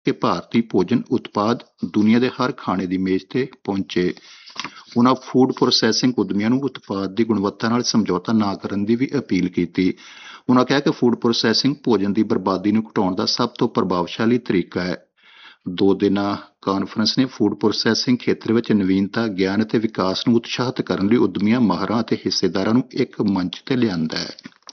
ਕਿ ਭਾਰਤੀ ਭੋਜਨ ਉਤਪਾਦ ਦੁਨੀਆ ਦੇ ਹਰ ਖਾਣੇ ਦੀ ਮੇਜ਼ ਤੇ ਪਹੁੰਚੇ। ਉਨ੍ਹਾਂ ਫੂਡ ਪ੍ਰੋਸੈਸਿੰਗ ਉਦਮੀਆਂ ਨੂੰ ਉਤਪਾਦ ਦੀ ਗੁਣਵੱਤਾ ਨਾਲ ਸਮਝੌਤਾ ਨਾ ਕਰਨ ਦੀ ਵੀ ਅਪੀਲ ਕੀਤੀ। ਉਨ੍ਹਾਂ ਕਿਹਾ ਕਿ ਫੂਡ ਪ੍ਰੋਸੈਸਿੰਗ ਭੋਜਨ ਦੀ ਬਰਬਾਦੀ ਨੂੰ ਘਟਾਉਣ ਦਾ ਸਭ ਤੋਂ ਪ੍ਰਭਾਵਸ਼ਾਲੀ ਤਰੀਕਾ ਹੈ। 2 ਦਿਨਾਂ ਕਾਨਫਰੰਸ ਨੇ ਫੂਡ ਪ੍ਰੋਸੈਸਿੰਗ ਖੇਤਰ ਵਿੱਚ ਨਵੀਨਤਾ, ਗਿਆਨ ਅਤੇ ਵਿਕਾਸ ਨੂੰ ਉਤਸ਼ਾਹਿਤ ਕਰਨ ਲਈ ਉਦਮੀਆਂ, ਮਾਹਰਾਂ ਅਤੇ ਹਿੱਸੇਦਾਰਾਂ ਨੂੰ ਇੱਕ ਮੰਚ ਤੇ ਲਿਆਂਦਾ ਹੈ।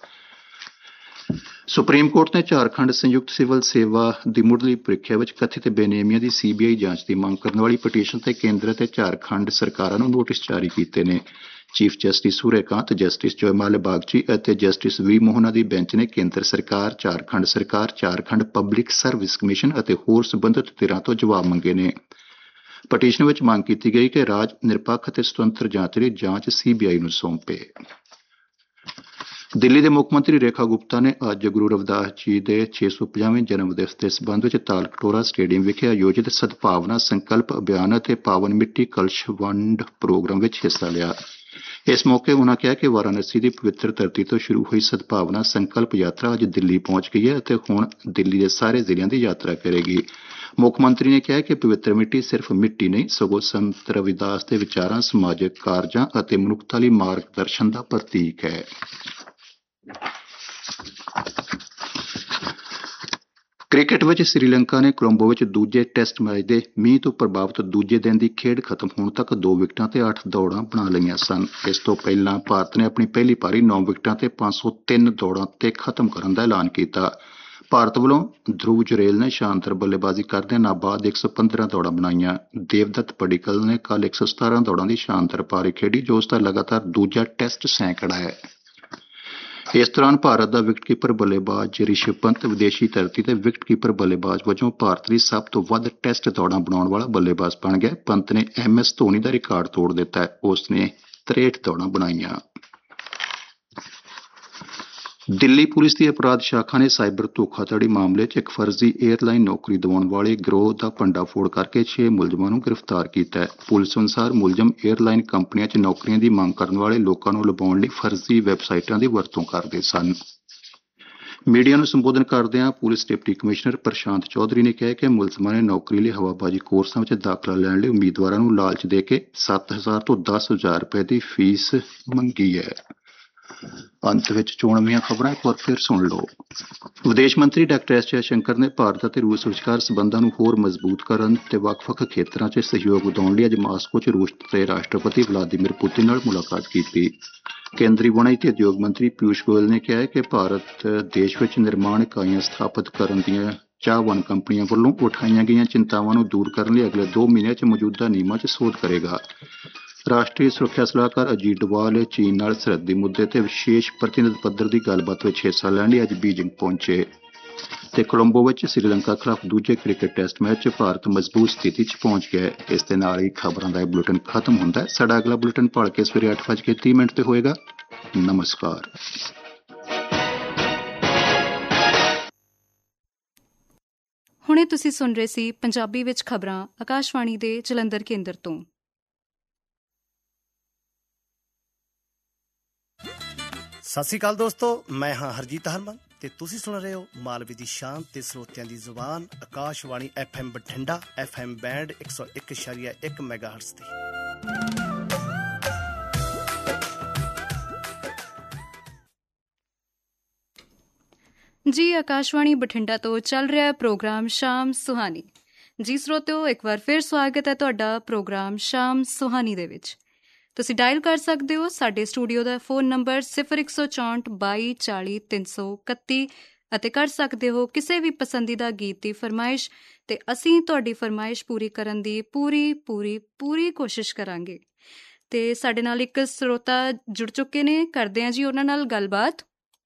ਸੁਪਰੀਮ ਕੋਰਟ ਨੇ ਝਾਰਖੰਡ ਸੰਯੁਕਤ ਸਿਵਲ ਸੇਵਾ ਦੀ ਮੁੱਢਲੀ ਪ੍ਰੀਖਿਆ ਵਿੱਚ ਕਥਿਤ ਬੇਨੇਮੀਆਂ ਦੀ CBI ਜਾਂਚ ਦੀ ਮੰਗ ਕਰਨ ਵਾਲੀ ਪਟੀਸ਼ਨ ਤੇ ਕੇਂਦਰ ਅਤੇ ਝਾਰਖੰਡ ਸਰਕਾਰਾਂ ਨੂੰ ਨੋਟਿਸ ਜਾਰੀ ਕੀਤੇ ਨੇ। Chief justice Suryakant, justice ਜੋਇਮਾਲ Bagchi ਅਤੇ ਜਸਟਿਸ ਵੀ ਮੋਹਨਾ ਦੀ ਬੈਂਚ ਨੇ ਕੇਂਦਰ ਸਰਕਾਰ, ਝਾਰਖੰਡ ਸਰਕਾਰ, ਝਾਰਖੰਡ ਪਬਲਿਕ ਸਰਵਿਸ ਕਮਿਸ਼ਨ ਅਤੇ ਹੋਰ ਸਬੰਧਤ ਧਿਰਾਂ ਤੋਂ ਜਵਾਬ ਮੰਗੇ ਨੇ। ਪਟੀਸ਼ਨ ਵਿੱਚ ਮੰਗ ਕੀਤੀ ਗਈ ਕਿ ਰਾਜ ਨਿਰਪੱਖ ਅਤੇ ਸੁਤੰਤਰ ਜਾਂਚ ਲਈ ਜਾਂਚ CBI ਨੂੰ ਸੌਂਪੇ। ਦਿੱਲੀ ਦੇ ਮੁੱਖ ਮੰਤਰੀ ਰੇਖਾ ਗੁਪਤਾ ਨੇ ਅੱਜ ਗੁਰੂ ਰਵਿਦਾਸ ਜੀ ਦੇ 650ਵੇਂ ਜਨਮ ਦਿਵਸ ਦੇ ਸਬੰਧ ਵਿੱਚ ਤਾਲਕਟੋਰਾ ਸਟੇਡੀਅਮ ਵਿਖੇ ਆਯੋਜਿਤ ਸਦਭਾਵਨਾ ਸੰਕਲਪ ਅਭਿਆਨ ਅਤੇ ਪਾਵਨ ਮਿੱਟੀ ਕਲਸ਼ ਵੰਡ ਪ੍ਰੋਗਰਾਮ ਵਿੱਚ ਹਿੱਸਾ ਲਿਆ। ਇਸ ਮੌਕੇ ਉਨ੍ਹਾਂ ਕਿਹਾ ਕਿ ਵਾਰਾਣਸੀ ਦੀ ਪਵਿੱਤਰ ਧਰਤੀ ਤੋਂ ਸ਼ੁਰੂ ਹੋਈ ਸਦਭਾਵਨਾ ਸੰਕਲਪ ਯਾਤਰਾ ਅੱਜ ਦਿੱਲੀ ਪਹੁੰਚ ਗਈ ਹੈ ਅਤੇ ਹੁਣ ਦਿੱਲੀ ਦੇ ਸਾਰੇ ਜ਼ਿਲ੍ਹਿਆਂ ਦੀ ਯਾਤਰਾ ਕਰੇਗੀ। ਮੁੱਖ ਮੰਤਰੀ ਨੇ ਕਿਹਾ ਕਿ ਪਵਿੱਤਰ ਮਿੱਟੀ ਸਿਰਫ ਮਿੱਟੀ ਨਹੀਂ, ਸਗੋਂ ਸੰਤ ਰਵਿਦਾਸ ਦੇ ਵਿਚਾਰਾਂ, ਸਮਾਜਿਕ ਕਾਰਜਾਂ ਅਤੇ ਮਨੁੱਖਤਾ ਲਈ ਮਾਰਗਦਰਸ਼ਨ ਦਾ ਪ੍ਰਤੀਕ ਹੈ। ਕ੍ਰਿਕਟ ਵਿੱਚ ਸ੍ਰੀਲੰਕਾ ਨੇ ਕੋਲੰਬੋ ਵਿੱਚ ਦੂਜੇ ਟੈਸਟ ਮੈਚ ਦੇ ਮੀਂਹ ਤੋਂ ਪ੍ਰਭਾਵਿਤ ਦੂਜੇ ਦਿਨ ਦੀ ਖੇਡ ਖਤਮ ਹੋਣ ਤੱਕ 2 ਵਿਕਟਾਂ ਤੇ 8 ਦੌੜਾਂ ਬਣਾ ਲਈਆਂ ਸਨ। ਇਸ ਤੋਂ ਪਹਿਲਾਂ ਭਾਰਤ ਨੇ ਆਪਣੀ ਪਹਿਲੀ ਪਾਰੀ 9 ਵਿਕਟਾਂ ਤੇ 503 ਦੌੜਾਂ ਤੇ ਖਤਮ ਕਰਨ ਦਾ ਐਲਾਨ ਕੀਤਾ। ਭਾਰਤ ਵੱਲੋਂ ਧਰੁਵ ਜੁਰੇਲ ਨੇ ਸ਼ਾਨਦਾਰ ਬੱਲੇਬਾਜ਼ੀ ਕਰਦਿਆਂ ਨਾਬਾਦ 115 ਦੌੜਾਂ ਬਣਾਈਆਂ। ਦੇਵਦੱਤ ਪੱਡੀਕਲ ਨੇ ਕੱਲ੍ਹ 117 ਦੌੜਾਂ ਦੀ ਸ਼ਾਨਦਾਰ ਪਾਰੀ ਖੇਡੀ, ਜੋ ਉਸ ਦਾ ਲਗਾਤਾਰ ਦੂਜਾ ਟੈਸਟ ਸੈਂਕੜਾ ਹੈ। ਇਸ ਦੌਰਾਨ ਭਾਰਤ ਦਾ ਵਿਕਟਕੀਪਰ ਬੱਲੇਬਾਜ਼ ਰਿਸ਼ਭ ਪੰਤ ਵਿਦੇਸ਼ੀ ਧਰਤੀ ਤੇ ਵਿਕਟਕੀਪਰ ਬੱਲੇਬਾਜ਼ ਵਜੋਂ ਭਾਰਤ ਲਈ ਸਭ ਤੋਂ ਵੱਧ ਟੈਸਟ ਦੌੜਾਂ ਬਣਾਉਣ ਵਾਲਾ ਬੱਲੇਬਾਜ਼ ਬਣ ਗਿਆ। ਪੰਤ ਨੇ MS ਧੋਨੀ ਦਾ ਰਿਕਾਰਡ ਤੋੜ ਦਿੱਤਾ ਹੈ, ਉਸ ਨੇ 63 ਦੌੜਾਂ ਬਣਾਈਆਂ। ਦਿੱਲੀ ਪੁਲਿਸ ਦੀ ਅਪਰਾਧ ਸ਼ਾਖਾ ਨੇ ਸਾਈਬਰ ਧੋਖਾਧੜੀ ਮਾਮਲੇ 'ਚ ਇੱਕ ਫਰਜ਼ੀ ਏਅਰਲਾਈਨ ਨੌਕਰੀ ਦਿਵਾਉਣ ਵਾਲੇ ਗਿਰੋਹ ਦਾ ਭੰਡਾਫੋੜ ਕਰਕੇ 6 ਮੁਲਜ਼ਮਾਂ ਨੂੰ ਗ੍ਰਿਫਤਾਰ ਕੀਤਾ ਹੈ। ਪੁਲਿਸ ਅਨੁਸਾਰ ਮੁਲਜ਼ਮ ਏਅਰਲਾਈਨ ਕੰਪਨੀਆਂ 'ਚ ਨੌਕਰੀਆਂ ਦੀ ਮੰਗ ਕਰਨ ਵਾਲੇ ਲੋਕਾਂ ਨੂੰ ਲੁਭਾਉਣ ਲਈ ਫਰਜ਼ੀ ਵੈਬਸਾਈਟਾਂ ਦੀ ਵਰਤੋਂ ਕਰਦੇ ਸਨ। ਮੀਡੀਆ ਨੂੰ ਸੰਬੋਧਨ ਕਰਦਿਆਂ ਪੁਲਿਸ ਡਿਪਟੀ ਕਮਿਸ਼ਨਰ ਪ੍ਰਸ਼ਾਂਤ ਚੌਧਰੀ ਨੇ ਕਿਹਾ ਕਿ ਮੁਲਜ਼ਮਾਂ ਨੇ ਨੌਕਰੀ ਲਈ ਹਵਾਬਾਜ਼ੀ ਕੋਰਸਾਂ ਵਿੱਚ ਦਾਖਲਾ ਲੈਣ ਲਈ ਉਮੀਦਵਾਰਾਂ ਨੂੰ ਲਾਲਚ ਦੇ ਕੇ 7,000 ਤੋਂ 10,000 ਰੁਪਏ ਦੀ ਫੀਸ ਮੰਗੀ ਹੈ। ਅੰਤ ਵਿੱਚ ਚੋਣਵੀਆਂ ਖਬਰਾਂ ਇੱਕ ਵਾਰ ਫਿਰ ਸੁਣ ਲਓ। ਵਿਦੇਸ਼ ਮੰਤਰੀ ਡਾਕਟਰ S ਜੈਸ਼ੰਕਰ ਨੇ ਭਾਰਤ ਅਤੇ ਰੂਸ ਵਿਚਕਾਰ ਸਬੰਧਾਂ ਨੂੰ ਹੋਰ ਮਜ਼ਬੂਤ ਕਰਨ ਤੇ ਵੱਖ-ਵੱਖ ਖੇਤਰਾਂ 'ਚ ਸਹਿਯੋਗ ਵਧਾਉਣ ਲਈ ਅੱਜ ਮਾਸਕੋ 'ਚ ਰੂਸ ਦੇ ਰਾਸ਼ਟਰਪਤੀ ਵਲਾਦੀਮੀਰ ਪੁਤਿਨ ਨਾਲ ਮੁਲਾਕਾਤ ਕੀਤੀ। ਕੇਂਦਰੀ ਵਣਜ ਤੇ ਉਦਯੋਗ ਮੰਤਰੀ ਪਿਊਸ਼ ਗੋਇਲ ਨੇ ਕਿਹਾ ਹੈ ਕਿ ਭਾਰਤ ਦੇਸ਼ ਵਿੱਚ ਨਿਰਮਾਣ ਇਕਾਈਆਂ ਸਥਾਪਿਤ ਕਰਨ ਦੀਆਂ ਚਾਹਵਾਨ ਕੰਪਨੀਆਂ ਵੱਲੋਂ ਉਠਾਈਆਂ ਗਈਆਂ ਚਿੰਤਾਵਾਂ ਨੂੰ ਦੂਰ ਕਰਨ ਲਈ ਅਗਲੇ 2 ਮਹੀਨਿਆਂ 'ਚ ਮੌਜੂਦਾ ਨਿਯਮਾਂ 'ਚ ਸੋਧ ਕਰੇਗਾ। ਰਾਸ਼ਟਰੀ ਸੁਰੱਖਿਆ ਸਲਾਹਕਾਰ ਅਜੀਤ ਡੋਵਾਲ ਚੀਨ ਨਾਲ ਸਰਹੱਦੀ ਮੁੱਦੇ ਤੇ ਵਿਸ਼ੇਸ਼ ਪ੍ਰਤੀਨਿਧ ਪੱਧਰ ਦੀ ਗੱਲਬਾਤ ਵਿੱਚ ਹਿੱਸਾ ਲੈਣ ਲਈ ਅੱਜ ਬੀਜਿੰਗ ਪਹੁੰਚੇ ਤੇ ਕੋਲੰਬੋ ਵਿੱਚ ਸ੍ਰੀਲੰਕਾ ਖਿਲਾਫ ਦੂਜੇ ਕ੍ਰਿਕਟ ਟੈਸਟ ਮੈਚ 'ਚ ਭਾਰਤ ਮਜ਼ਬੂਤ ਸਥਿਤੀ 'ਚ ਪਹੁੰਚ ਗਿਆ। ਇਸ ਦੇ ਨਾਲ ਹੀ ਖਬਰਾਂ ਦਾ ਇਹ ਬੁਲੇਟਿਨ ਖਤਮ ਹੁੰਦਾ ਹੈ। ਸਾਡਾ ਅਗਲਾ ਬੁਲੇਟਿਨ ਭਲਕੇ ਸਵੇਰੇ 8:30 ਤੇ ਹੋਏਗਾ। ਨਮਸਕਾਰ। ਹੁਣੇ ਤੁਸੀਂ ਸੁਣ ਰਹੇ ਸੀ ਪੰਜਾਬੀ ਵਿੱਚ ਖਬਰਾਂ ਆਕਾਸ਼ਵਾਣੀ ਦੇ ਜਲੰਧਰ ਕੇਂਦਰ ਤੋਂ। ਸਤਿ ਸ਼੍ਰੀ ਅਕਾਲ ਦੋਸਤੋ, ਮੈਂ ਹਾਂ ਹਰਜੀਤ ਹਰਮਨ ਤੇ ਤੁਸੀਂ ਸੁਣ ਰਹੇ ਹੋ ਮਾਲਵੇ ਦੀ ਸ਼ਾਨ ਤੇ ਸਰੋਤਿਆਂ ਦੀ ਜ਼ੁਬਾਨ Akashvani FM Bathinda FM band 101.1 ਮੈਗਾਹਰਟਜ਼ ਤੇ। ਜੀ ਆਕਾਸ਼ਵਾਣੀ ਬਠਿੰਡਾ ਤੋਂ ਚੱਲ ਰਿਹਾ ਪ੍ਰੋਗਰਾਮ ਸ਼ਾਮ ਸੁਹਾਨੀ। ਜੀ ਸਰੋਤਿਓ, ਇੱਕ ਵਾਰ ਫਿਰ ਸਵਾਗਤ ਹੈ ਤੁਹਾਡਾ ਪ੍ਰੋਗਰਾਮ ਸ਼ਾਮ ਸੁਹਾਨੀ ਦੇ ਵਿੱਚ। ਤੁਸੀਂ ਡਾਇਲ ਕਰ ਸਕਦੇ ਹੋ ਸਾਡੇ ਸਟੂਡੀਓ ਦਾ ਫੋਨ ਨੰਬਰ 0164 22 40 331 ਅਤੇ ਕਰ ਸਕਦੇ ਹੋ ਕਿਸੇ ਵੀ ਪਸੰਦੀਦਾ ਗੀਤ ਦੀ ਫਰਮਾਇਸ਼ ਤੇ ਅਸੀਂ ਤੁਹਾਡੀ ਫਰਮਾਇਸ਼ ਪੂਰੀ ਕਰਨ ਦੀ ਪੂਰੀ ਕੋਸ਼ਿਸ਼ ਕਰਾਂਗੇ। ਤੇ ਸਾਡੇ ਨਾਲ ਇੱਕ ਸਰੋਤਾ ਜੁੜ ਚੁੱਕੇ ਨੇ, ਕਰਦੇ ਹਾਂ ਜੀ ਉਹਨਾਂ ਨਾਲ ਗੱਲਬਾਤ।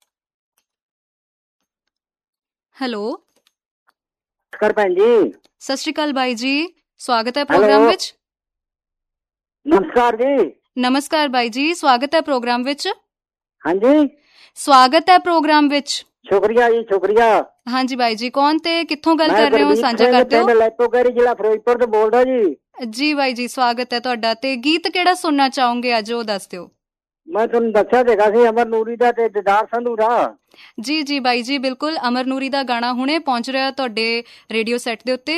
ਹੈਲੋ, ਭੈਣ ਜੀ। ਸਤਿ ਸ਼੍ਰੀ ਅਕਾਲ ਬਾਈ ਜੀ, ਸਵਾਗਤ ਹੈ ਪ੍ਰੋਗਰਾਮ ਵਿੱਚ। ਨਮਸਕਾਰ ਜੀ। ਨਮਸਕਾਰ ਬਾਈ ਜੀ, ਸਵਾਗਤ ਹੈ ਪ੍ਰੋਗਰਾਮ ਵਿੱਚ। ਹਾਂਜੀ, ਸਵਾਗਤ ਹੈ ਪ੍ਰੋਗਰਾਮ ਵਿੱਚ। ਸ਼ੁਕਰੀਆ ਜੀ, ਸ਼ੁਕਰੀਆ। ਹਾਂਜੀ ਬਾਈ ਜੀ, ਕੌਣ ਤੇ ਕਿੱਥੋਂ ਗੱਲ ਕਰ ਰਹੇ ਹੋ, ਸਾਂਝਾ ਕਰ ਦਿਓ। ਲੈਪੋਗਰੀ ਜ਼ਿਲ੍ਹਾ ਫਿਰੋਜ਼ਪੁਰ ਤੋਂ ਬੋਲਦਾ ਜੀ। ਜੀ ਬਾਈ ਜੀ, ਸਵਾਗਤ ਹੈ ਤੁਹਾਡਾ। ਤੇ ਗੀਤ ਕਿਹੜਾ ਸੁਣਨਾ ਚਾਹੋਗੇ ਅੱਜ, ਉਹ ਦੱਸ ਦਿਓ। ਮੈਂ ਤੁਹਾਨੂੰ ਦੱਸਿਆ ਸੀਗਾ ਸੀ ਅਮਰ ਨੂਰੀ ਦਾ ਤੇ ਦਿਦਾਰ ਸੰਧੂ ਦਾ। ਜੀ ਬਾਈ ਜੀ, ਬਿਲਕੁਲ। ਅਮਰ ਨੂਰੀ ਦਾ ਗਾਣਾ ਹੁਣੇ ਪਹੁੰਚ ਰਿਹਾ ਤੁਹਾਡੇ ਰੇਡੀਓ ਸੈੱਟ ਦੇ ਉੱਤੇ।